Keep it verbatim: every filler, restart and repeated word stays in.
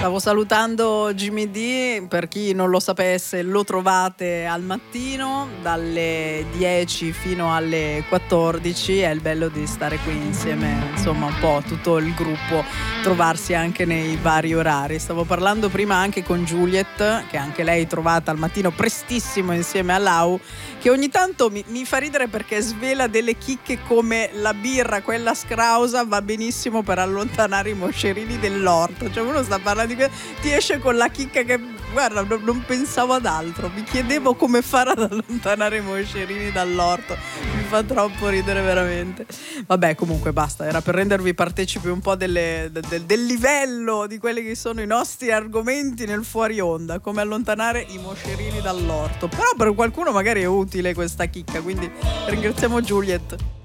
Stavo salutando Jimmy D, per chi non lo sapesse lo trovate al mattino dalle dieci fino alle quattordici, è il bello di stare qui insieme, insomma un po' tutto il gruppo, trovarsi anche nei vari orari. Stavo parlando prima anche con Juliet, che anche lei trovata al mattino prestissimo insieme a Lau, che ogni tanto mi, mi fa ridere perché svela delle chicche come la birra, quella scrausa, va benissimo per allontanare i moscerini dell'orto. Cioè uno sta parlando di que- ti esce con la chicca che, guarda, non, non pensavo ad altro, mi chiedevo come fare ad allontanare i moscerini dall'orto, mi fa troppo ridere veramente. Vabbè, comunque basta, era per rendervi partecipi un po' delle, del, del livello di quelli che sono i nostri argomenti nel fuori onda, come allontanare i moscerini dall'orto. Però per qualcuno magari è utile questa chicca, quindi ringraziamo Juliet.